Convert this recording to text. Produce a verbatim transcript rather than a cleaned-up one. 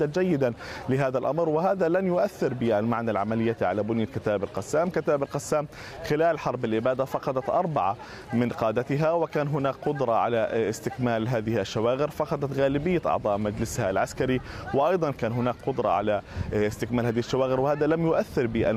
استعدت جيدا لهذا الأمر، وهذا لن يؤثر بالمعنى العملية على بنية كتائب القسام. كتائب القسام خلال حرب الإبادة فقدت أربعة من قادتها، وكان هناك قدرة على استكمال هذه الشواغر. فقدت غالبية أعضاء مجلسها العسكري، وأيضا كان هناك قدرة على استكمال هذه الشواغر، وهذا لم يؤثر